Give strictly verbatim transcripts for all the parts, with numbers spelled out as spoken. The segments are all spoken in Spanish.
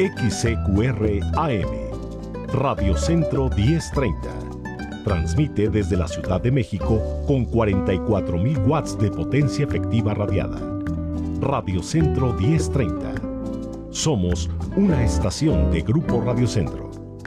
X C Q R A M, Radio Centro diez treinta. Transmite desde la Ciudad de México con cuarenta y cuatro mil watts de potencia efectiva radiada. Radio Centro diez treinta. Somos una estación de Grupo Radio Centro.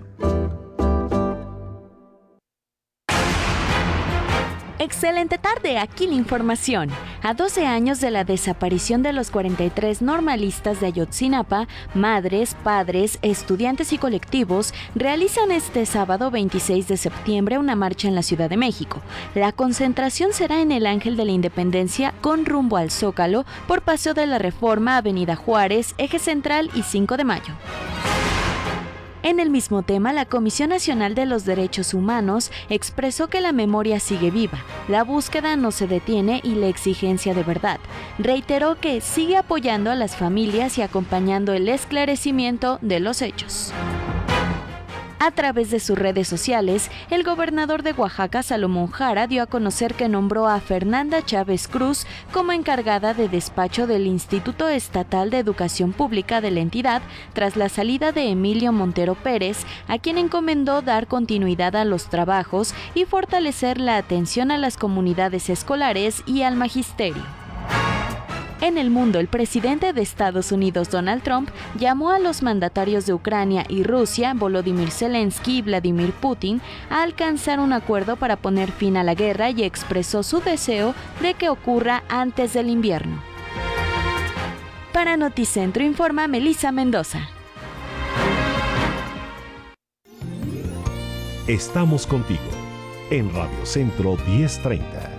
Excelente tarde, aquí la información. A doce años de la desaparición de los cuarenta y tres normalistas de Ayotzinapa, madres, padres, estudiantes y colectivos realizan este sábado veintiséis de septiembre una marcha en la Ciudad de México. La concentración será en el Ángel de la Independencia con rumbo al Zócalo por Paseo de la Reforma, Avenida Juárez, Eje Central y cinco de mayo. En el mismo tema, la Comisión Nacional de los Derechos Humanos expresó que la memoria sigue viva, la búsqueda no se detiene y la exigencia de verdad. Reiteró que sigue apoyando a las familias y acompañando el esclarecimiento de los hechos. A través de sus redes sociales, el gobernador de Oaxaca, Salomón Jara, dio a conocer que nombró a Fernanda Chávez Cruz como encargada de despacho del Instituto Estatal de Educación Pública de la entidad tras la salida de Emilio Montero Pérez, a quien encomendó dar continuidad a los trabajos y fortalecer la atención a las comunidades escolares y al magisterio. En el mundo, el presidente de Estados Unidos, Donald Trump, llamó a los mandatarios de Ucrania y Rusia, Volodymyr Zelensky y Vladimir Putin, a alcanzar un acuerdo para poner fin a la guerra y expresó su deseo de que ocurra antes del invierno. Para Noticentro informa Melissa Mendoza. Estamos contigo en Radio Centro diez treinta.